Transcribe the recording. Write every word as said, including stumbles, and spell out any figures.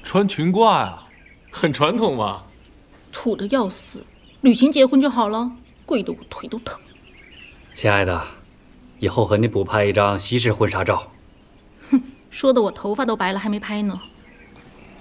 穿裙褂呀，很传统嘛。 土的要死，旅行结婚就好了，贵得我腿都疼。 亲爱的，以后和你补拍一张西式婚纱照。 哼，说的我头发都白了，还没拍呢。